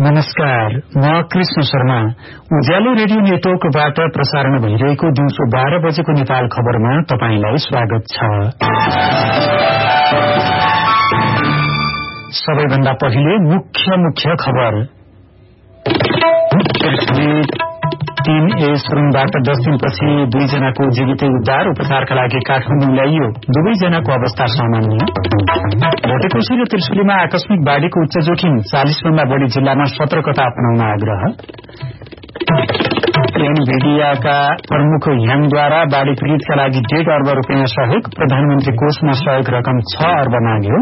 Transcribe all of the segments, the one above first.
नमस्कार, म कृष्ण शर्मा। उज्यालो रेडियो नेटवर्कबाट प्रसारण भइरहेको दिउँसो 12 बजेको नेपाल खबरमा तपाईंलाई स्वागत छ। सबैभन्दा पहिले मुख्य खबर। 3A सुरुङबाट 10 दिनपछि 2 जनाको जीवितै उद्धार, उपचारका लागि काठमाडौँ ल्याइयो। 2 जनाको अवस्था सामान्य। भोटेकोशी र त्रिशुलीमा आकस्मिक बाढ़ीको उच्च जोखिम, 40 भन्दा बढ़ी जिल्लामा सतर्कता अपनाउन आग्रह। एनभिडियाका प्रमुख ह्याङद्वारा बाढ़ी पीड़ितका लागि 1.5 अर्ब रूपियाँ सहयोग, प्रधानमन्त्री कोषमा सहयोग रकम 6 अर्ब माग्यो।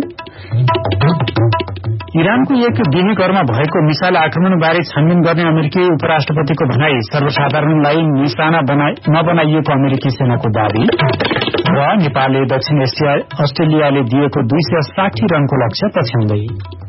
इरानको एक बिहे घरमा भएको मिसाइल आक्रमणबारे छानबिन गर्ने अमेरिकी उपराष्ट्रपतिको भनाई, सर्वसाधारणलाई निशाना नबनाइएको अमेरिकी सेनाको दावी। र नेपालले दक्षिण अस्ट्रेलियाले दिएको 260 रनको लक्ष्य पछ्याउँदै।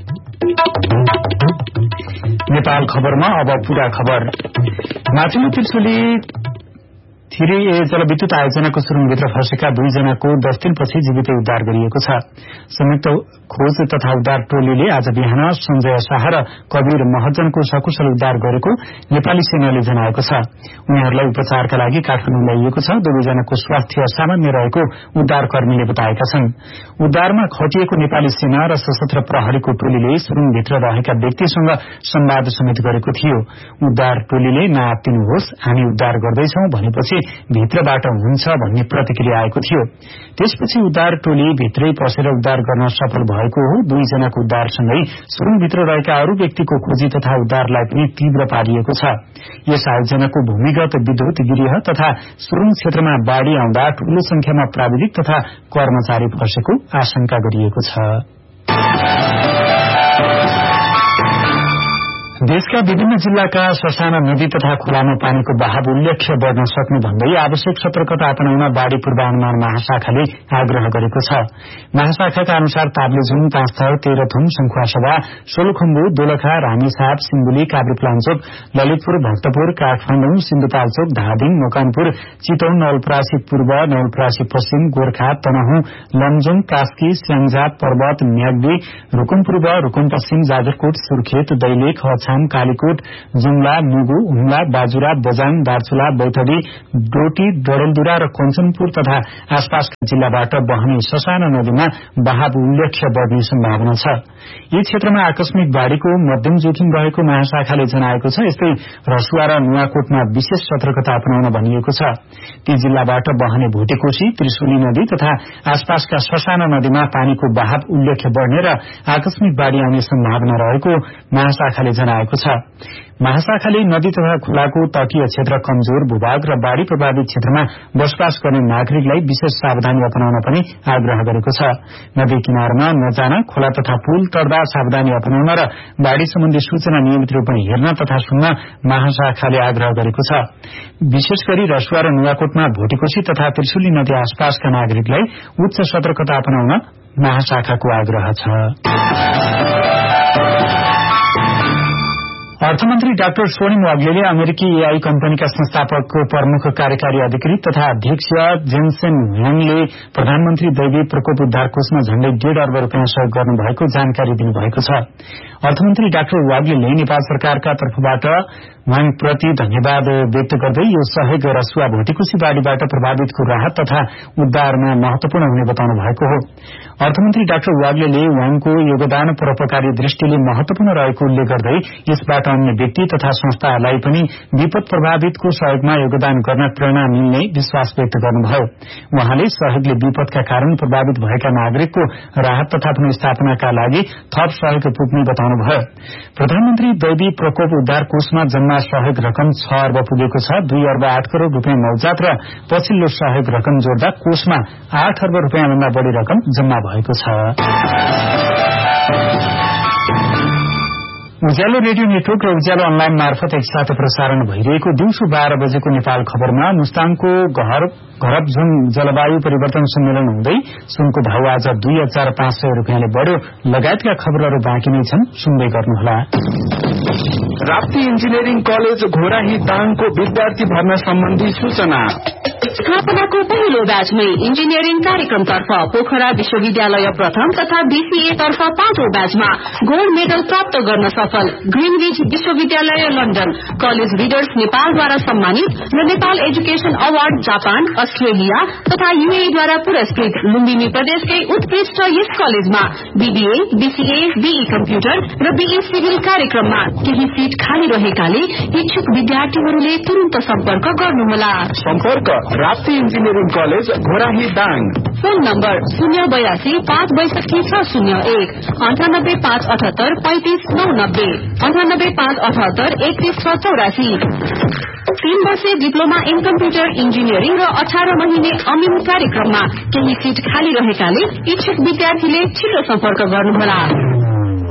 नेपाल खबरमा अब पूरा खबर। माथिल्लो त्रिशुली 3A जलविद्युत आयोजनाको सुरुङभित्र फँसेका 2 जनाको 10 दिनपछि जीवितै उद्धार गरिएको छ। संयुक्त खोज तथा उद्धार टोलीले आज बिहान सञ्जय शाह र कबीर महजनको सकुशल उद्धार गरेको नेपाली सेनाले जनाएको छ। उनीहरूलाई उपचारका लागि काठमाडौँ ल्याइएको छ। 2 जनाको स्वास्थ्य सामान्य रहेको उद्धारकर्मीले बताएका छन्। उद्धारमा खटिएको नेपाली सेना र सशस्त्र प्रहरीको टोलीले सुरुङभित्र रहेका व्यक्तिसँग संवाद समेत गरेको थियो। उद्धार टोलीले नआत्तिनुहोस्, हामी उद्धार गर्दैछौं भनेपछि भित्रबाट हुन्छ भन्ने प्रतिक्रिया आएको थियो। त्यसपछि उद्धार टोली भित्रै पसेर उद्धार गर्न सफल भएको हो। 2 जनाको उद्धारसँगै सुरुङभित्र रहेका अरू व्यक्तिको खोजी तथा उद्धारलाई पनि तीव्र पारिएको छ। यस आयोजनाको भूमिगत विद्युत गिरिह तथा सुरुङ क्षेत्रमा बाढ़ी आउँदा ठूलो संख्यामा प्राविधिक तथा कर्मचारी फँसेको आशंका गरिएको छ। देशका विभिन्न जिल्लाका ससाना नदी तथा खोलामा पानीको बहाव उल्लेख्य बढ्न सक्ने भन्दै आवश्यक सतर्कता अपनाउन बाढ़ी पूर्वानुमान महाशाखाले आग्रह गरेको छ। महाशाखाका अनुसार ताप्लेजुङ, पाँचथर, तेह्रथुम, सङ्खुवासभा, सोलुखुम्बु, दोलखा, रामेछाप, सिन्धुली, काभ्रेपलाञ्चोक, ललितपुर, भक्तपुर, काठमाडौँ, सिन्धुपाल्चोक, धादिङ, मकवानपुर, चितवन, नवलपरासी पूर्व, नवलपरासी पश्चिम, गोर्खा, तनहुँ, लमजुङ, कास्की, स्याङ्जा, पर्वत, म्याग्दी, रुकुम पूर्व, रुकुम पश्चिम, जाजरकोट, सुर्खेत, दैलेख, कालीकोट, जुम्ला, मुगु, हुम्ला, बाजुरा, बजाङ, दार्चुला, बैतडी, डोटी, डडेलधुरा र कञ्चनपुर तथा आसपासका जिल्लाबाट बहने ससाना नदीमा बहाव उल्लेख्य बढ्ने सम्भावना छ। यी क्षेत्रमा आकस्मिक बाढ़ीको मध्यम जोखिम रहेको महाशाखाले जनाएको छ। यस्तै रसुवा र नुवाकोटमा विशेष सतर्कता अपनाउन भनिएको छ। ती जिल्लाबाट बहने भोटेकोशी, त्रिशुली नदी तथा आसपासका ससाना नदीमा पानीको बहाव उल्लेख्य बढ्ने र आकस्मिक बाढ़ी आउने सम्भावना रहेको महाशाखाले जनाएको छ। महाशाखाले नदी तथा खोलाको तटीय क्षेत्र, कमजोर भूभाग र बाढ़ी प्रभावित क्षेत्रमा बसोबास गर्ने नागरिकलाई विशेष सावधानी अपनाउन पनि आग्रह गरेको छ। नदी किनारमा नजान, खोला तथा पुल तर्दा सावधानी अपनाउन र बाढ़ी सम्बन्धी सूचना नियमित रूपमा हेर्न तथा सुन्न महाशाखाले आग्रह गरेको छ। विशेष गरी रसुवा र नुवाकोटमा भोटेकोशी तथा त्रिशुली नदी आसपासका नागरिकलाई उच्च सतर्कता अपनाउन महाशाखाको आग्रह छ। अर्थमन्त्री डाक्टर स्वर्णिम वाग्लेले अमेरिकी एआई कम्पनीका संस्थापक, प्रमुख कार्यकारी अधिकृत तथा अध्यक्ष जेन्सेन ह्वाङले प्रधानमन्त्री दैवीय प्रकोप उद्धार कोषमा झण्डै 1.5 अर्ब रूपियाँ सहयोग गर्नुभएको जानकारी दिनुभएको छ। अर्थमन्त्री डाक्टर वाग्लेले नेपाल सरकारका तर्फबाट ह्वाङप्रति धन्यवाद व्यक्त गर्दै यो सहयोग रसुवा भोटेकोशी बाढ़ीबाट प्रभावितको राहत तथा उद्धारमा महत्वपूर्ण हुने बताउनु भएको हो। अर्थमन्त्री डाक्टर वाग्लेले ह्वाङको योगदान परोपकारी दृष्टिले महत्वपूर्ण रहेको उल्लेख गर्दै यसबाट अन्य व्यक्ति तथा संस्थाहरूलाई पनि विपद प्रभावितको सहयोगमा योगदान गर्न प्रेरणा मिल्ने विश्वास व्यक्त गर्नुभयो। उहाँले सहयोगले विपदका कारण प्रभावित भएका नागरिकको राहत तथा पुनर्स्थापनाका लागि थप सहयोग पुग्ने बताउनुभयो। प्रधानमन्त्री दैवीय प्रकोप उद्धार कोषमा जम्मा सहयोग रकम 6 अर्ब पुगेको छ। 2 अर्ब 8 करोड़ रूपियाँ नौजात र पछिल्लो सहयोग रकम जोड्दा कोषमा 8 अर्ब रूपियाँ भन्दा बढ़ी रकम जम्मा भएको छ। उज्यालो रेडियो नेटवर्क र उज्यालो अनलाइन मार्फत एकसाथ प्रसारण भइरहेको दिउँसो 12 बजेको नेपाल खबरमा मुस्ताङको घरबझुङ जलवायु परिवर्तन सम्मेलन हुँदै सुनको भाव आज 2500 रूपियाँले बढ़्यो लगायतका खबरहरू बाँकी नै छन्, सुन्दै गर्नुहोला। राप्ती इन्जिनियरिङ कलेज घोराही दाङको विद्यार्थी भर्ना सम्बन्धी सूचना। स्थापनाको पहिलो ब्याचमै इन्जिनियरिङ कार्यक्रमतर्फ पोखरा विश्वविद्यालय प्रथम तथा बीसीए तर्फ 5औं ब्याचमा गोल्ड मेडल प्राप्त गर्न सफल ग्रीनविच विश्वविद्यालय लन्डन कलेज लिडर्स नेपालद्वारा सम्मानित र Nepal education award Japan Australia तथा यूएईद्वारा पुरस्कृत लुम्बिनी प्रदेशकै उत्कृष्ट यस कलेजमा बीबीए बीसीए बीई कम्प्युटर र बीई सिभिल कार्यक्रममा केही सीट खाली रहेकाले इच्छुक विद्यार्थीहरूले तुरन्त सम्पर्क गर्नुहोला। सम्पर्क Rapti engineering college Ghorahi Dang. Phone number 082-562-601 98-578-3590 98-578-3184। 3 वर्षे डिप्लोमा इन कम्प्युटर इन्जिनियरिङ र 18 महिने अमिन कार्यक्रममा केही सीट खाली रहेकाले इच्छुक विद्यार्थीले छिटो सम्पर्क गर्नुहोला।